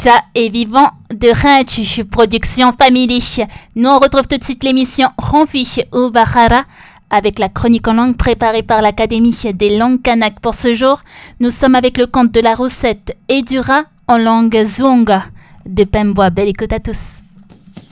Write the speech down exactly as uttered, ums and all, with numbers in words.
Ja et vivant de Rintu, production Family. Nous on retrouve tout de suite l'émission Ronfi ou Bahara avec la chronique en langue préparée par l'Académie des langues kanak. Pour ce jour, nous sommes avec le conte de la roussette et du rat en langue Zouanga de Pemboa. Belle écoute à tous.